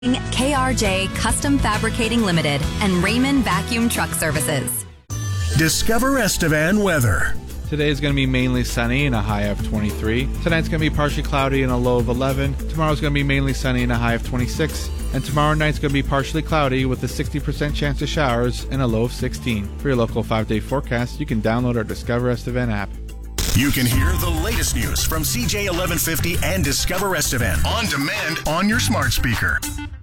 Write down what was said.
KRJ Custom Fabricating Limited and Raymond Vacuum Truck Services. Discover Estevan weather. Today is going to be mainly sunny and a high of 23. Tonight's going to be partially cloudy and a low of 11. Tomorrow's going to be mainly sunny and a high of 26. And tomorrow night's going to be partially cloudy with a 60% chance of showers and a low of 16. For your local 5-day forecast, you can download our Discover Estevan app. You can hear the latest news from CJ 1150 and Discover Estevan on demand on your smart speaker.